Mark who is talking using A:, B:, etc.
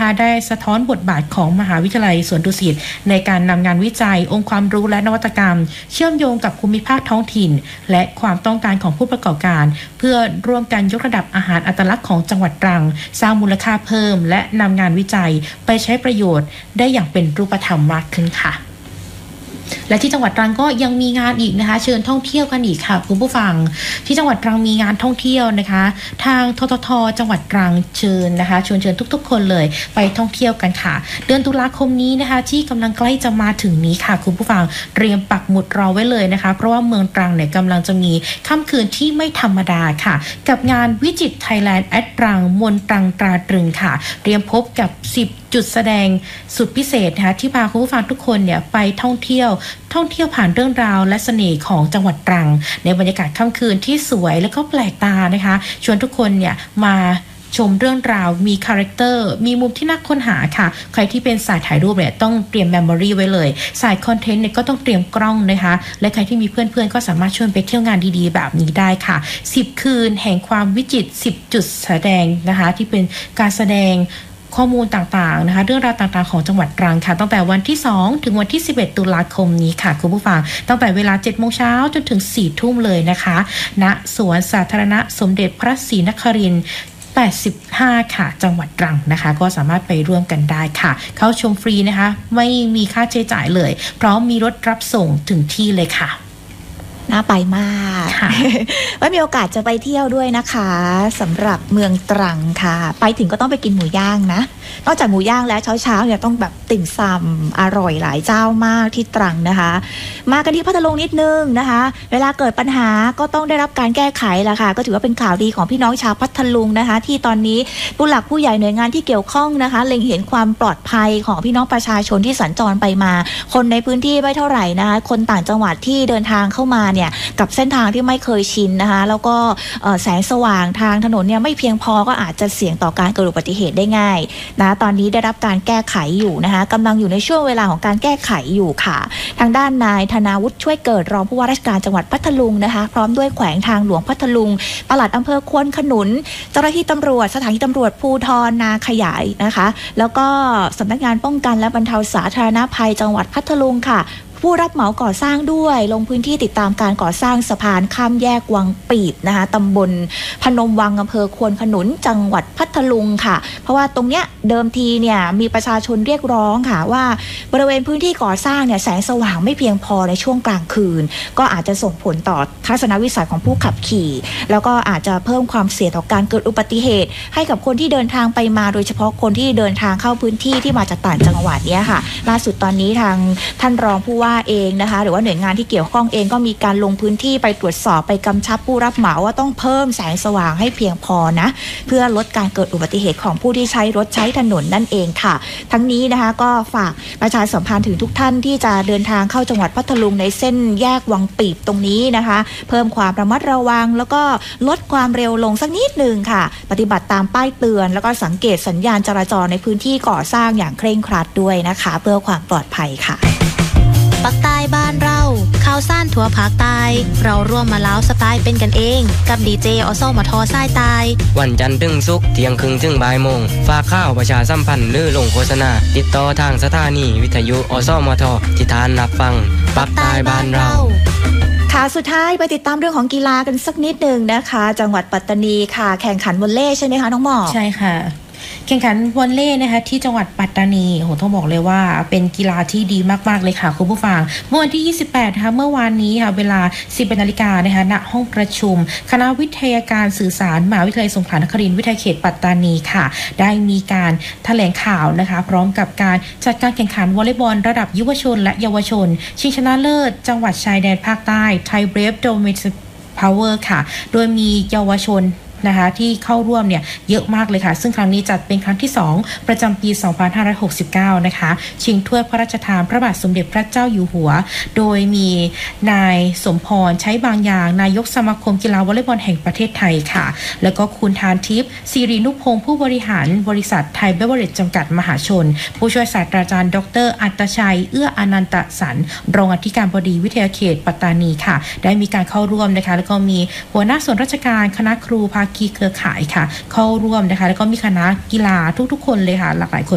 A: นะคะได้สะท้อนบทบาทของมหาวิทยาลัยสวนดุสิตในการนำงานวิจัยองค์ความรู้และนวัตกรรมเชื่อมโยงกับภูมิภาคท้องถิ่นและความต้องการของผู้ประกอบการเพื่อร่วมกันยกระดับอาหารอัตลักษณ์ของจังหวัดตรังสร้างมูลค่าเพิ่มและนำงานวิจัยไปใช้ประโยชน์ได้อย่างเป็นรูปธรรมมากขึ้นค่ะและที่จังหวัดตรังก็ยังมีงานอีกนะคะเชิญท่องเที่ยวกันอีกค่ะคุณผู้ฟังที่จังหวัดตรังมีงานท่องเที่ยวนะคะทางททท.จังหวัดตรังเชิญนะคะเชิญทุกๆคนเลยไปท่องเที่ยวกันค่ะเดือนตุลาคมนี้นะคะที่กำลังใกล้จะมาถึงนี้ค่ะคุณผู้ฟังเตรียมปักหมุดรอไว้เลยนะคะเพราะว่าเมืองตรังเนี่ยกำลังจะมีค่ำคืนที่ไม่ธรรมดาค่ะกับงานวิจิตรไทยแลนด์แอดตรังมนตรังตราตรึงค่ะเตรียมพบกับ10จุดแสดงสุดพิเศษนะคะที่พาคุณผู้ฟังทุกคนเนี่ยไปท่องเที่ยวผ่านเรื่องราวและเสน่ห์ของจังหวัดตรังในบรรยากาศค่ำคืนที่สวยและก็แปลกตานะคะชวนทุกคนเนี่ยมาชมเรื่องราวมีคาแรคเตอร์มีมุมที่น่าค้นหาค่ะใครที่เป็นสายถ่ายรูปเนี่ยต้องเตรียมเมมโมรี่ไว้เลยสายคอนเทนต์เนี่ยก็ต้องเตรียมกล้องนะคะและใครที่มีเพื่อนๆก็สามารถชวนไปเที่ยวงานดีๆแบบนี้ได้ค่ะ10คืนแห่งความวิจิตร10จุดแสดงนะคะที่เป็นการแสดงข้อมูลต่างๆนะคะเรื่องราวต่างๆของจังหวัดตรังค่ะตั้งแต่วันที่2ถึงวันที่11ตุลาคมนี้ค่ะคุณผู้ฟังตั้งแต่เวลา 7:00 น.จนถึง 4:00 น.เลยนะคะณสวนสาธารณะสมเด็จพระศรีนครินทร์85ค่ะจังหวัดตรังนะคะก็สามารถไปร่วมกันได้ค่ะเข้าชมฟรีนะคะไม่มีค่าใช้จ่ายเลยพร้อมมีรถรับส่งถึงที่เลยค่ะ
B: น่าไปมากว่ามีโอกาสจะไปเที่ยวด้วยนะคะสำหรับเมืองตรังค่ะไปถึงก็ต้องไปกินหมูย่างนะนอกจากหมูย่างแล้วเช้าเนี่ยต้องแบบติ่มซำอร่อยหลายเจ้ามากที่ตรังนะคะมากันที่พัทลุงนิดนึงนะคะเวลาเกิดปัญหาก็ต้องได้รับการแก้ไขละค่ะก็ถือว่าเป็นข่าวดีของพี่น้องชาวพัทลุงนะคะที่ตอนนี้ผู้หลักผู้ใหญ่หน่วยงานที่เกี่ยวข้องนะคะเล็งเห็นความปลอดภัยของพี่น้องประชาชนที่สัญจรไปมาคนในพื้นที่ไม่เท่าไหร่นะคะคนต่างจังหวัดที่เดินทางเข้ามาเนี่ยกับเส้นทางที่ไม่เคยชินนะคะแล้วก็แสงสว่างทางถนนเนี่ยไม่เพียงพอก็อาจจะเสี่ยงต่อการเกิดอุบัติเหตุได้ง่ายนะตอนนี้ได้รับการแก้ไขอยู่นะคะกำลังอยู่ในช่วงเวลาของการแก้ไขอยู่ค่ะทางด้านนายธนาวุฒิช่วยเกิดรองผู้ว่าราชการจังหวัดพัทลุงนะคะพร้อมด้วยแขวงทางหลวงพัทลุงปลัดอำเภอควนขนุนเจ้าหน้าที่ตำรวจสถานีตำรวจภูธรนาขยายนะคะแล้วก็สำนักงานป้องกันและบรรเทาสาธารณภัยจังหวัดพัทลุงค่ะผู้รับเหมาก่อสร้างด้วยลงพื้นที่ติดตามการก่อสร้างสะพานข้ามแยกวังปีดนะคะตำบลพนมวังอำเภอควนขนุนจังหวัดพัทลุงค่ะเพราะว่าตรงเนี้ยเดิมทีเนี่ยมีประชาชนเรียกร้องค่ะว่าบริเวณพื้นที่ก่อสร้างเนี่ยแสงสว่างไม่เพียงพอในช่วงกลางคืนก็อาจจะส่งผลต่อทัศนวิสัยของผู้ขับขี่แล้วก็อาจจะเพิ่มความเสี่ยงต่อการเกิดอุบัติเหตุให้กับคนที่เดินทางไปมาโดยเฉพาะคนที่เดินทางเข้าพื้นที่ที่มาจากต่างจังหวัดเนี้ยค่ะล่าสุดตอนนี้ทางท่านรองผู้ว่าเองนะคะหรือว่าหน่วยงานที่เกี่ยวข้องเองก็มีการลงพื้นที่ไปตรวจสอบไปกำชับผู้รับเหมาว่าต้องเพิ่มแสงสว่างให้เพียงพอนะเพื่อลดการเกิดอุบัติเหตุของผู้ที่ใช้รถใช้ถนนนั่นเองค่ะทั้งนี้นะคะก็ฝากประชาสัมพันธ์ถึงทุกท่านที่จะเดินทางเข้าจังหวัดพัทลุงในเส้นแยกวังปีบตรงนี้นะคะเพิ่มความระมัดระวังแล้วก็ลดความเร็วลงสักนิดนึงค่ะปฏิบัติตามป้ายเตือนแล้วก็สังเกตสัญญาณจราจรในพื้นที่ก่อสร้างอย่างเคร่งครัดด้วยนะคะเพื่อความปลอดภัยค่ะ
C: ปักใต้บ้านเราข่าวซ่านทั่วภาคใต้เราร่วมมาเล้าสไตล์เป็นกันเองกับดีเจอสมทสายใต้
D: วันจันทร์ถึงศุกร์เที่ยงครึ่งถึงบ่ายโมงฝากข่าวประชาสัมพันธ์หรือลงโฆษณาติดต่อทางสถานีวิทยุอสมทที่ทานรับฟังปักใต้บ้านเรา
B: ค่ะสุดท้ายไปติดตามเรื่องของกีฬากันสักนิดนึงนะคะจังหวัดปัตตานีค่ะแข่งขันวอลเลย์ใช่ไหมคะน้องหมอ
A: ใช่ค่ะแข่งขันวอลเลย์นะคะที่จังหวัดปัตตานีโหต้องบอกเลยว่าเป็นกีฬาที่ดีมากๆเลยค่ะคุณผู้ฟังเมื่อวันที่28นะคะเมื่อวานนี้ค่ะเวลา 10:00 น.นะคะณห้องประชุมคณะวิทยาการสื่อสารมหาวิทยาลัยสงขลานครินทร์วิทยาเขตปัตตานีค่ะได้มีการแถลงข่าวนะคะพร้อมกับการจัดการแข่งขันวอลเลย์บอลระดับยุวชนและเยาวชนชิงชนะเลิศจังหวัดชายแดนภาคใต้ไทยเบรฟโดเมสพาวเวอร์ค่ะโดยมีเยาวชนนะคะที่เข้าร่วมเนี่ยเยอะมากเลยค่ะซึ่งครั้งนี้จัดเป็นครั้งที่2ประจำปี2569นะคะชิงถ้วยพระราชทานพระบาทสมเด็จพระเจ้าอยู่หัวโดยมีนายสมพรใช้บางอย่างนายกสมาคมกีฬาวอลเลย์บอลแห่งประเทศไทยค่ะแล้วก็คุณทานทิพย์ศิรินุพงศ์ผู้บริหารบริษัทไทยเบเวอเรจจำกัดมหาชนผู้ช่วยศาสตราจารย์ดร.อัตชัยเอื้ออนันตสันรองอธิการบดีวิทยาเขตปัตตานีค่ะได้มีการเข้าร่วมนะคะแล้วก็มีหัวหน้าส่วนราชการคณะครูภาคีเครือข่ายค่ะเข้าร่วมนะคะแล้วก็มีคณะกีฬาทุกๆคนเลยค่ะหลากหลายคน